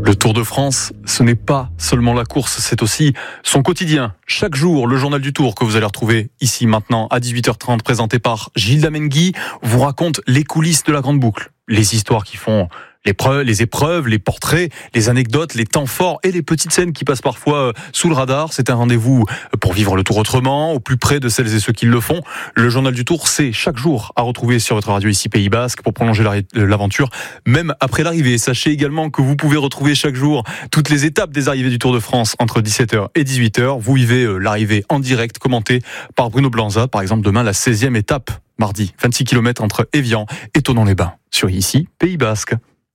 Le Tour de France, ce n'est pas seulement la course, c'est aussi son quotidien. Chaque jour, le journal du Tour que vous allez retrouver ici maintenant à 18h30, présenté par Gilles Damengui, vous raconte les coulisses de la Grande Boucle. Les histoires qui font les épreuves, les portraits, les anecdotes, les temps forts et les petites scènes qui passent parfois sous le radar. C'est un rendez-vous pour vivre le Tour autrement, au plus près de celles et ceux qui le font. Le journal du Tour, c'est chaque jour à retrouver sur votre radio ici Pays Basque pour prolonger l'aventure, même après l'arrivée. Sachez également que vous pouvez retrouver chaque jour toutes les étapes des arrivées du Tour de France entre 17h et 18h. Vous vivez l'arrivée en direct, commentée par Bruno Blanza. Par exemple, demain, la 16e étape, mardi, 26 km entre Évian et Thonon-les-Bains. Sur ici, Pays Basque.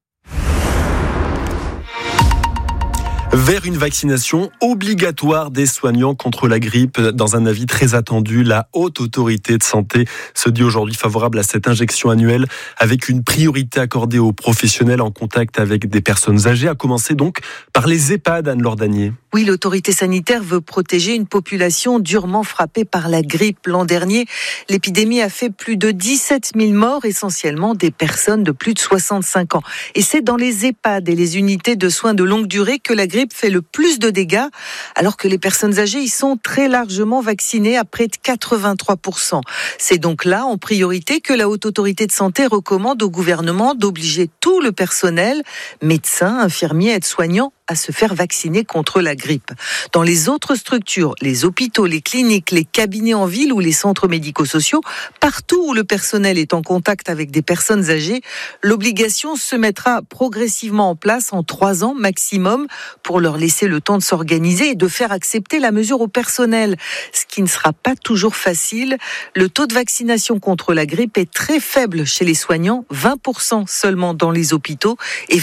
Vers une vaccination obligatoire des soignants contre la grippe. Dans un avis très attendu, la Haute Autorité de Santé se dit aujourd'hui favorable à cette injection annuelle avec une priorité accordée aux professionnels en contact avec des personnes âgées, à commencer donc par les EHPAD, Anne-Laure Danier. Oui, l'autorité sanitaire veut protéger une population durement frappée par la grippe. L'an dernier, l'épidémie a fait plus de 17 000 morts, essentiellement des personnes de plus de 65 ans. Et c'est dans les EHPAD et les unités de soins de longue durée que la grippe fait le plus de dégâts, alors que les personnes âgées y sont très largement vaccinées à près de 83%. C'est donc là, en priorité, que la Haute Autorité de Santé recommande au gouvernement d'obliger tout le personnel, médecins, infirmiers, aides-soignants, à se faire vacciner contre la grippe. Dans les autres structures, les hôpitaux, les cliniques, les cabinets en ville ou les centres médico-sociaux, partout où le personnel est en contact avec des personnes âgées, l'obligation se mettra progressivement en place en 3 ans maximum pour leur laisser le temps de s'organiser et de faire accepter la mesure au personnel. Ce qui ne sera pas toujours facile. Le taux de vaccination contre la grippe est très faible chez les soignants, 20% seulement dans les hôpitaux et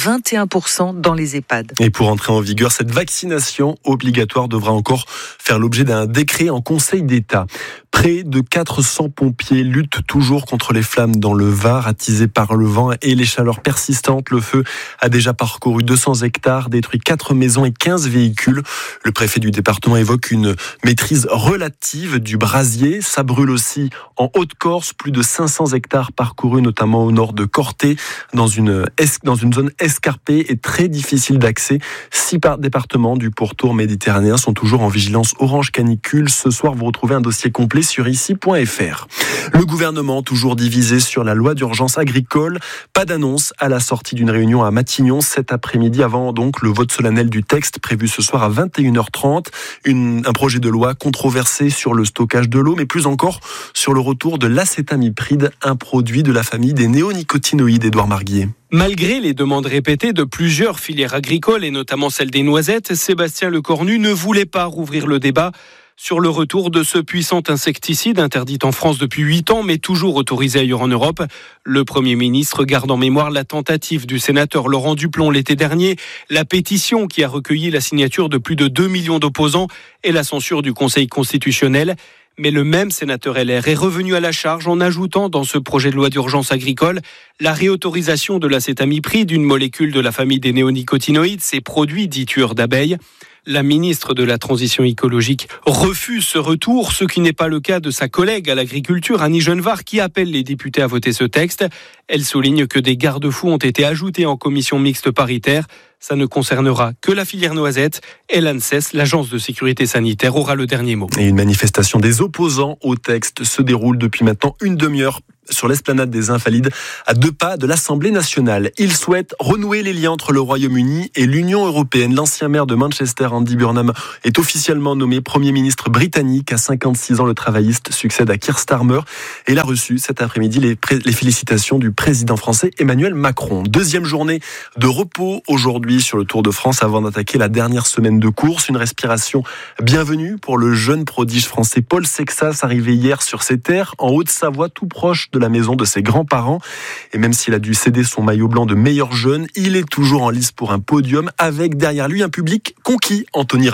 21% dans les EHPAD. Et pour entrer en vigueur, cette vaccination obligatoire devra encore faire l'objet d'un décret en Conseil d'État. Près de 400 pompiers luttent toujours contre les flammes dans le Var, attisés par le vent et les chaleurs persistantes. Le feu a déjà parcouru 200 hectares, détruit 4 maisons et 15 véhicules. Le préfet du département évoque une maîtrise relative du brasier. Ça brûle aussi en Haute-Corse, plus de 500 hectares parcourus, notamment au nord de Corté, dans une zone escarpée et très difficile d'accès. 6 départements du pourtour méditerranéen sont toujours en vigilance orange canicule. Ce soir, vous retrouvez un dossier complet sur ici.fr. Le gouvernement toujours divisé sur la loi d'urgence agricole. Pas d'annonce à la sortie d'une réunion à Matignon cet après-midi, avant donc le vote solennel du texte prévu ce soir à 21h30. Un projet de loi controversé sur le stockage de l'eau, mais plus encore sur le retour de l'acétamipride, un produit de la famille des néonicotinoïdes. Édouard Marguier. Malgré les demandes répétées de plusieurs filières agricoles, et notamment celle des noisettes, Sébastien Lecornu ne voulait pas rouvrir le débat sur le retour de ce puissant insecticide interdit en France depuis 8 ans, mais toujours autorisé ailleurs en Europe. Le Premier ministre garde en mémoire la tentative du sénateur Laurent Duplon l'été dernier, la pétition qui a recueilli la signature de plus de 2 millions d'opposants et la censure du Conseil constitutionnel. Mais le même sénateur LR est revenu à la charge en ajoutant dans ce projet de loi d'urgence agricole la réautorisation de l'acétamipride, une molécule de la famille des néonicotinoïdes, ces produits dits tueurs d'abeilles. La ministre de la Transition écologique refuse ce retour, ce qui n'est pas le cas de sa collègue à l'agriculture, Annie Genevard, qui appelle les députés à voter ce texte. Elle souligne que des garde-fous ont été ajoutés en commission mixte paritaire. Ça ne concernera que la filière noisette et l'ANSES, l'agence de sécurité sanitaire, aura le dernier mot. Et une manifestation des opposants au texte se déroule depuis maintenant une demi-heure sur l'esplanade des Invalides, à 2 pas de l'Assemblée nationale. Ils souhaitent renouer les liens entre le Royaume-Uni et l'Union européenne. L'ancien maire de Manchester, Andy Burnham, est officiellement nommé Premier ministre britannique. À 56 ans, le travailliste succède à Keir Starmer. Et il a reçu cet après-midi les félicitations du président français Emmanuel Macron. Deuxième journée de repos aujourd'hui sur le Tour de France avant d'attaquer la dernière semaine de course. Une respiration bienvenue pour le jeune prodige français Paul Sexas, arrivé hier sur ses terres, en Haute-Savoie, tout proche de la maison de ses grands-parents. Et même s'il a dû céder son maillot blanc de meilleur jeune, il est toujours en lice pour un podium avec derrière lui un public conquis. Anthony Rimbaud.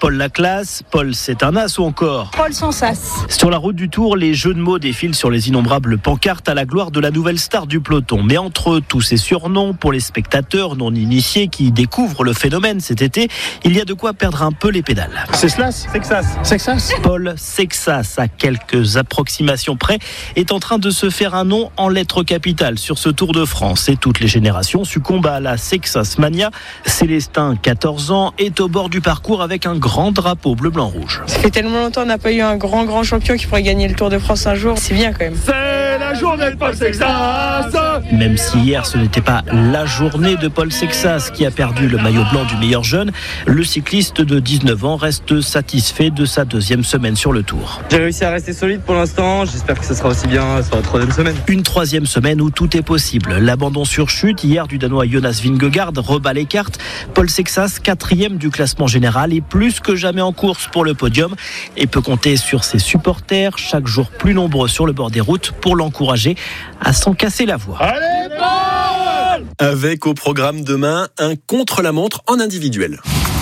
Paul Laclasse, Paul c'est un as ou encore Paul sans sas. Sur la route du Tour, les jeux de mots défilent sur les innombrables pancartes à la gloire de la nouvelle star du peloton. Mais entre tous ces surnoms, pour les spectateurs non initiés qui découvrent le phénomène cet été, il y a de quoi perdre un peu les pédales. C'est Slas, Sexas. Paul Sexas, à quelques approximations près, est en train de se faire un nom en lettres capitales sur ce Tour de France. Et toutes les générations succombent à la Sexas Mania. Célestin, 14 ans, est au bord du parcours avec un grand drapeau bleu-blanc-rouge. Ça fait tellement longtemps qu'on n'a pas eu un grand champion qui pourrait gagner le Tour de France un jour. C'est bien quand même. C'est la journée de Paul Sexas. Même si hier ce n'était pas la journée de Paul Sexas qui a perdu le maillot blanc du meilleur jeune, le cycliste de 19 ans reste satisfait de sa deuxième semaine sur le Tour. J'ai réussi à rester solide pour l'instant, j'espère que ce sera aussi bien sur la troisième semaine. Une troisième semaine où tout est possible. L'abandon sur chute hier du Danois Jonas Vingegaard rebat les cartes. Paul Sexas, 4e du classement général, est plus que jamais en course pour le podium et peut compter sur ses supporters, chaque jour plus nombreux sur le bord des routes, pour l'encourager à s'en casser la voix. Allez, Paul! Avec au programme demain un contre-la-montre en individuel.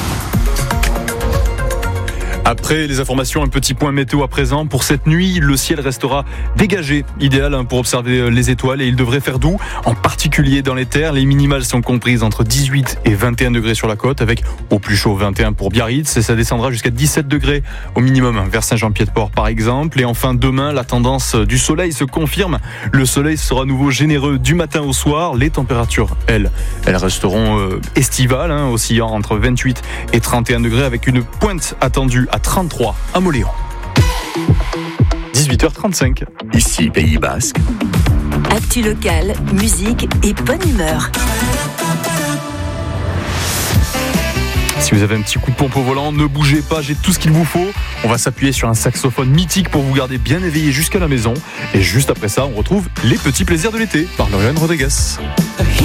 Après les informations, un petit point météo à présent. Pour cette nuit, le ciel restera dégagé, idéal pour observer les étoiles, et il devrait faire doux, en particulier dans les terres. Les minimales sont comprises entre 18 et 21 degrés sur la côte, avec au plus chaud 21 pour Biarritz, et ça descendra jusqu'à 17 degrés au minimum vers Saint-Jean-Pied-de-Port par exemple. Et enfin demain, la tendance du soleil se confirme. Le soleil sera à nouveau généreux du matin au soir. Les températures, elles resteront estivales, oscillant entre 28 et 31 degrés, avec une pointe attendue à 33 à Moléon. 18h35. Ici Pays Basque. Actu locale, musique et bonne humeur. Si vous avez un petit coup de pompe au volant, ne bougez pas, j'ai tout ce qu'il vous faut. On va s'appuyer sur un saxophone mythique pour vous garder bien éveillé jusqu'à la maison. Et juste après ça, on retrouve les petits plaisirs de l'été par Lauriane Rodriguez.